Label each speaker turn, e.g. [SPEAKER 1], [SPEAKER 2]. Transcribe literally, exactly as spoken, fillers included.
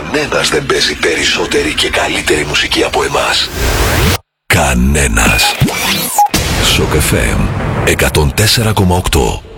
[SPEAKER 1] κανένας δεν παίζει περισσότερη και καλύτερη μουσική από εμάς. Κανένας. Σοκ εφ εμ εκατόν τέσσερα κόμμα οκτώ.